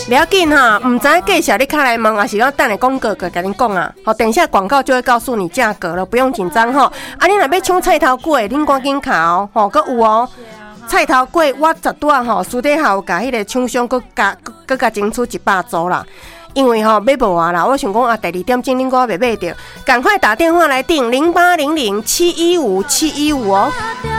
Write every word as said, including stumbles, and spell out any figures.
不要紧哈，唔知介绍你卡来问，还是我等下广告个跟你讲啊。好，等一下广告就会告诉你价格了，不用紧张哈。啊，你若要抢菜头粿，恁赶紧卡哦，吼，搁有哦。菜头粿我十段吼，私底下有甲迄个厂商搁加搁加争出一百组啦。因为吼买无啊啦，我想讲啊，第二点钟恁我袂买着，赶快打电话来订零八零零七一五七一五哦。